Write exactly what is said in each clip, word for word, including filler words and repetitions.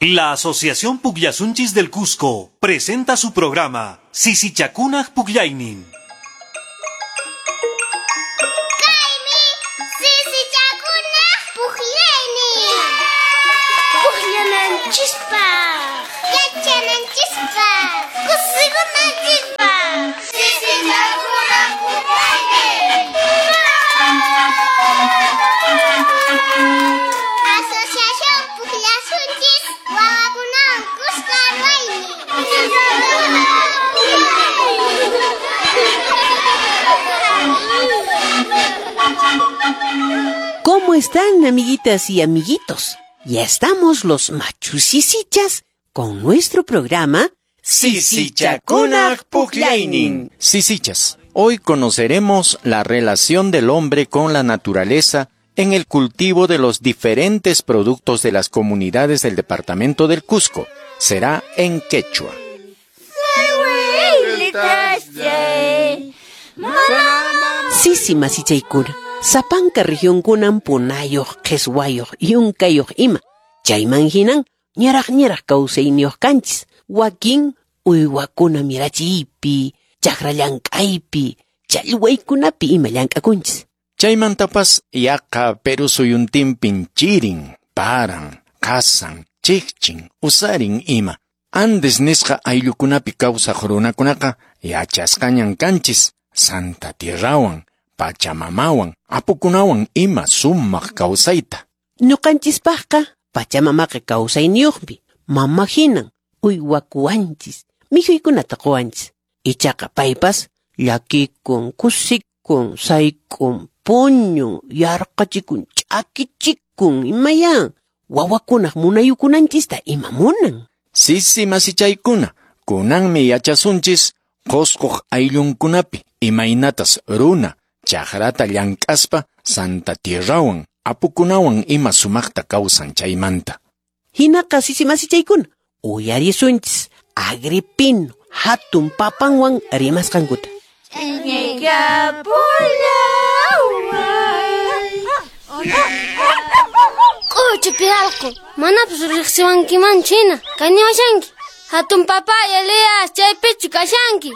La Asociación Pukllasunchis del Cusco presenta su programa Sisichakunaj Pukllaynin. Kaymi Sisichakunaj Pukllaynin. Pukllananchispa, yachananchispa, kusikunanchispa. Sisichakunaj Pukllaynin. Asociación Pukllasunchis Wawakunawan Cusco Arwayni. ¿Cómo están, amiguitas y amiguitos? Ya estamos los machusisichas con nuestro programa Sisichakunaj Pukllaynin. Sisichas, hoy conoceremos la relación del hombre con la naturaleza en el cultivo de los diferentes productos de las comunidades del departamento del Cusco. Será en quechua. Sisi masichaykuna, sapanka regionkunan punayoq, qhiswayoq, yunkayoq ima. Chayman hinan ñaraq ñaraq kawsayniyuq kanchis. Wakin uywakuna mirachiypi, chaqra llank'aypi, challwaykunapi ima llank'akunchis. Chaymantapas yaqa Perú suyuntinpin chirin, paran, qasan, chikchin, usarin ima. Andes nisqa ayllukunapi kawsaq runakunaqa yachasqañan kanchis Santa Tierrawan, Pachamamawan, apukunawan ima sumaq kawsayta. Ñuqanchispaqqa Pachamamaqa kawsayniyuqmi, mama hinan uywakuwanchis, mikhuykunata quwanchis. Ichaqa paypas llakikun, kusikun, saykun, puñun, yarqachikun, ch'akichikun, imaya. Wawakunaq munayukunanchista ima munan. Sisi masichaykuna, kunanmi yachasunchis qusquq ayllunkunapi imaynatas runa, chaqrata llank'aspa Santa Tierrawan, apukunawan ima sumaqta kawsan chaymanta. Hinaqa sisi masichaykuna, uyarisunchis Agripino hatun papanwan rimasqankuta. Q'uchupi allqu, manapis riqsiwankiman china, kañiwashanki. Hatun papay Elias, chaypichu kashanki.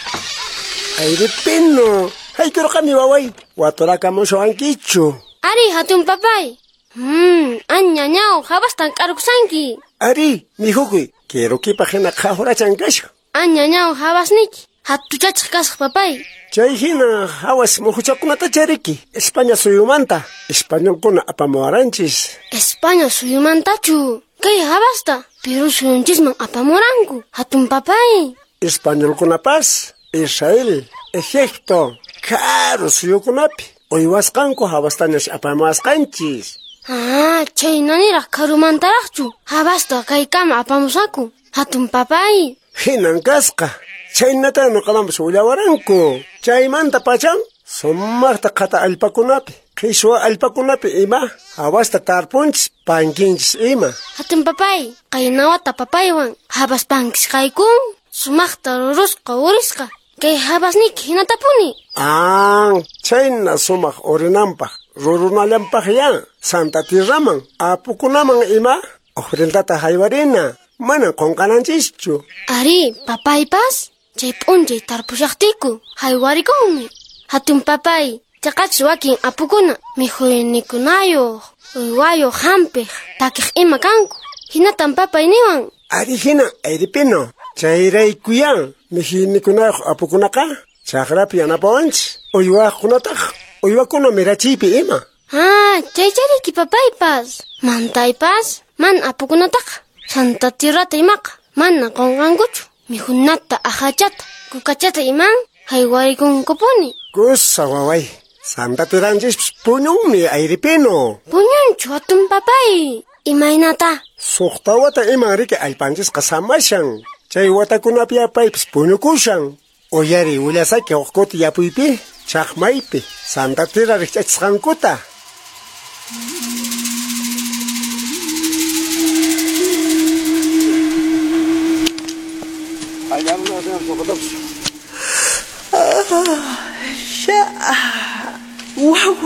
Agripino, haykurqami waway, waturakamushuwankichu. Ari, hatun papay. Hmm, añañaw, habastan k'arukusanki. Ari, mihukuy, quiero-kipa hina qhawrachankashu. Añañaw, habasniki. Hatuchachaq kasaq papay. Chay hina hawas muhuchakunata chariki, España suyumanta. Españolkuna apamuwaranchis. España suyumantachu. Kay habasta, Perú suyunchisman apamuranku. Hatun papay. Españolkunapas, Israel, Egipto, karu suyukunapi. Uywasqanku habastañash apamuwasqanchis. Ah, chay naniraq karumantaraqchu. Habasta kaykama apamusaku. Hatun papay. Hinan kasqa, chaynata nuqalamus willawaranku. Chaymanta pachan, sumaqta qhata allpakunapi, qhiswa allpakunapi ima, habasta tarpunchis, pankinchis ima. Hatun papay, kay nawata papaywan, habas pankis kaykun, sumaqta rurusqa urisqa, kay habasniki hinatapuni. Ah, chayna sumaq urinanpaq, rurunallampaq ya, Santa Tierraman, apukunaman ima, ofrendata haywarina, mana qunqananchischu. Ari, papaypas, chay p'unchay tarpushaqtiku, haywarikunmi. Hatun papay, chaqachus wakin apukuna, mikhuynikunayuq, uywayuq hampiq, takiq ima kanku. Hinatan papay niwan. Ari hina, Agripino, chayraykuyan, mikhuynikunayuq apukunaqa, chaqrapi yanapawanchis, uywaqkunataq, uywakuna mirachiypi ima. Ah, chay chariki papaypas. Mantaypas, man apukunataq, Santa Tierrata imaqa, mana qunqankuchu. Mijunata ajachata, kukachata iman, haywarikunqupuni. Kusa waway, Santa Tierranchis puñunmi Agripino. Puñunchu hatun papay. Imaynata. Suqta wata iman riki allpanchisqa samashan. Chay watakunapi apaypis puñukushan. Uyari willasaki uqkuti yapuypi, chaqmaypi, Santa Tierra riqchachisqankuta.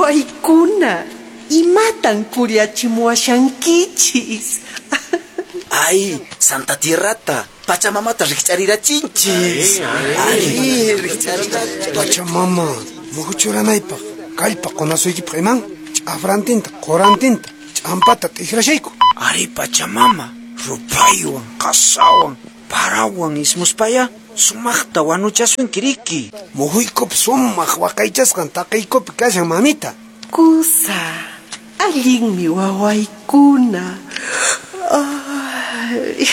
Wawaykuna, imatan kuriachimuwashankichis. Ay, Santa Tierrata, Pachamamata riqch'arirachinchis. Ay, riqch'arirachinchis. Pachamama, muhuchuranaypaq, kallpa qunasuykipaq iman, ch'afrantinta, qorantinta, ch'ampata t'ijrashayku. Ari Pachamama, rupaywan, qasawan, parawan ismuspaya, sumaqta wanuchasunki. Muhuykupi sumaq waqaychasqan taqiykupi kashan mamita. Kusa, allinmi wawaykuna. Ay.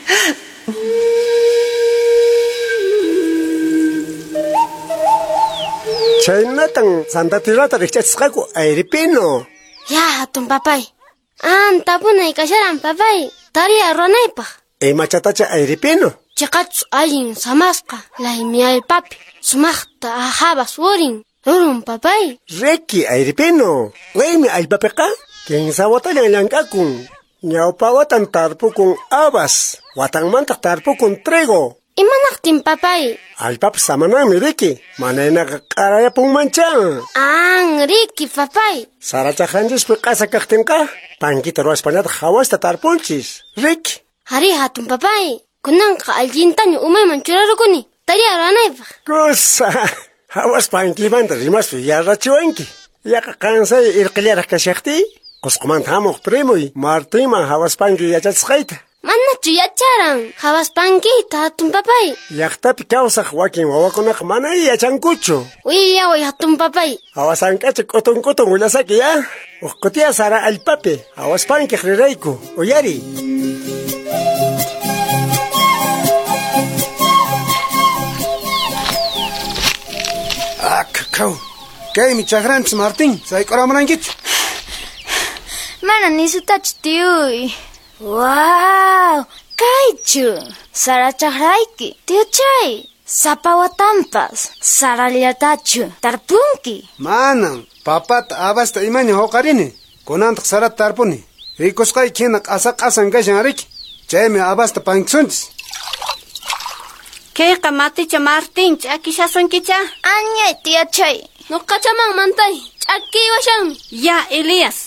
Chaynatan Santa Tierrata riqch'achisqaku ayripino. Ya, hatun papay. Antapunay kasharan papay. Tariya ruwanaypaq. Imachatacha ayripino. Chiqachus allin samasqa. Laymi allpapi. Sumaqta habas urin. Rurun papay. Reki ayripino. Waymi allpapiqa. Kinsa watallan llank'akun. Ñawpa watan tarpukun habas. Watanmantaq tarpukun trigo. Imanaqtin papay. Allpapi samananmi riki. Manaynaqa q'arayapunmanchan. An riki papay. Sarachajanchispi qasa kaqtinqa. Pankita ruwaspañataq hawasta tarpunchis. Riki. Hari hatun papay. Kunanqa allintaño umayman churarukuni. Tariya ruwanaypaq. Kusa. Hawas pankimanta rimaspi yarrachiwanki. Yaqa qansay irqillaraq kashaqti. Qusqumanta hamuq primuy. Martima hawas panki yachachisqayta. Manachu yacharan. Habas pankita hatun papay. Llaqtapi kawsaq wakin wawakunaqa mana yachankuchu. Uyaway hatun papay. Hawasankachi kutun kutun wilasaki ya. Uqkutiya sara allpapi. Hawas pankiq rirayku. Uyari. Ah, kakao. Kaymi chaqranchis Martín, sayk'uramunankichu. Mana nisutachu tiyuy. Wow, kaychu. Sara chaqrayki. Tiyu chay. Sapawatampas. Sarallatachu. Tarpunki. Manan, papata abasta imaña huqarini. Kunantaq sarata tarpuni. Rikusqay hina q'asa q'asan kashan riki. Chaymi abasta pankisunchis. Kayqa maticha Martín ch'akishasunkicha. Añay tiya chay. Nuqachaman mantay. Ch'akiwashanmi. Ya, Elías.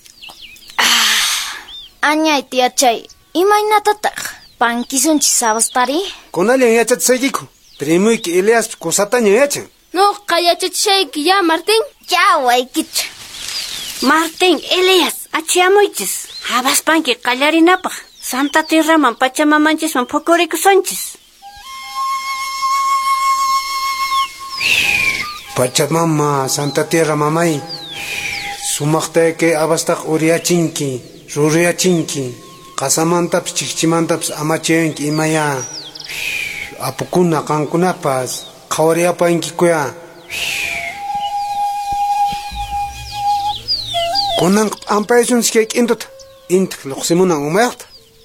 Añay tiya chay. Imaynatataq. Pankisunchis sabastari. Kunallan yachachisaykiku. Primuyki Elias kusataña yachan. Nuqa yachachishayki ya, Martín. Ya waykicha. Martín, Elías, achiyamuychis. Habaspanki qallarinapaq. Santa Tierraman Pachamamanchisman phukurikusunchis. Pachamama, Santa Tierra mamay. Sumaqtayki abastaq uriyachinki, ruriyachinki. Qasamantapis chikchimantapis amachayanki imaya. Apukuna qankunapas qhawariyapankikuya. Kunan ampaysunchis kay k'intuta. Intiq luqsimunan umayaqta.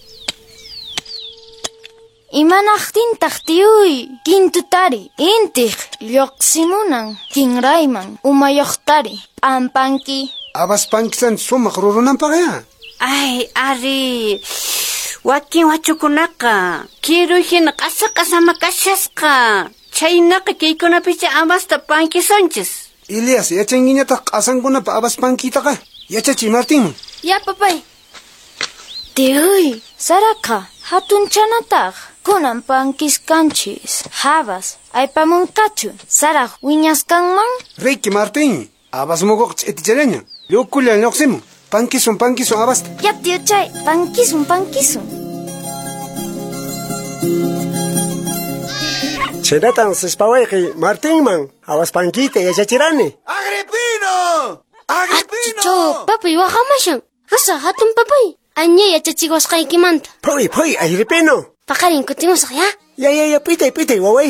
Imanaqtintaq tiyuy. Kintutari. Intiq lluqsimunan. Kinrayman. Umayuqtari. Pampanki. Abaspankisan sumaq rurunanpaqya. Ay, ari. Wakin wachukunaqa. Kiruy hina qasa qasama kashasqa. Chaynaqa kaykunapicha abasta pankisunchis. Elias, yachankiñataq q'asankunapa abaspankitaqa. Yachachiy Martín. Ya, papay. Tiyuy. Saraqa. Hatun chanataq. Kunan pankiskanchis. Habas. Aypamunkachu. Saraq wiñaskanman. Riki Martín. Abas muguq ch'iticharaña. Llukullan lluqsimun. Pankisun pankisun abasta. Ya tío chay. Pankisun pankisun. Chinatan sispawayki Martínman. Hawas pankita yachachirani. ¡Agripino! ¡Agripino! Achicho, papay wahamashan. Rasa hatun papay. Añay yachachigwasqaykimanta. Phoy, phoy, ayripino. Paqarin kutimusaq ya. Ya, ya, ya, pitay, pitay, waway.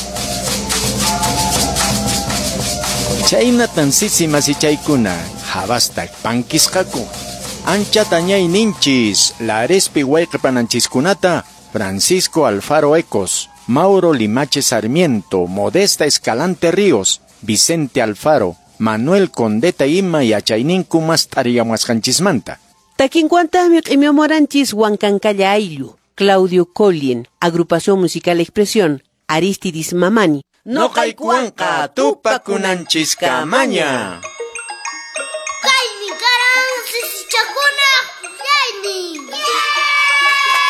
Chaynatan sisi masichaykuna habastak pankisqaku. Anchata ñayninchis Larespi wayqipananchiskunata Francisco Alfaro Ecos, Mauro Limache Sarmiento, Modesta Escalante Ríos, Vicente Alfaro, Manuel Condeta ima yachayninkumas tariyamuasqanchismanta. Takinkuantami q'imiomoranchis Huancancalla Ayllu, Claudio Collin, Agrupación Musical Expresión, Aristidis Mamani. Noqaykuwanqa tupakunanchiskamanya. Kaymi karan sisichakuna, kaymi.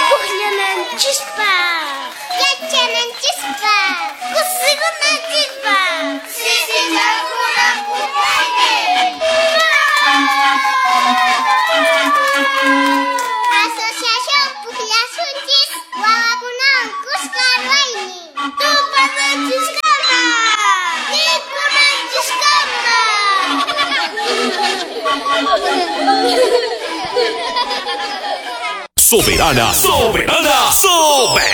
Soberana, soberana, soberana.